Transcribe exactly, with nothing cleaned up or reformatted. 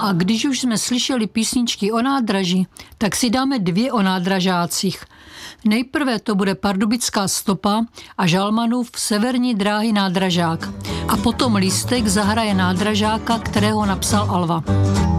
A když už jsme slyšeli písničky o nádraží, tak si dáme dvě o nádražácích. Nejprve to bude Pardubická stopa a Žalmanův Severní dráhy nádražák. A potom Lístek zahraje nádražáka, kterého napsal Alva.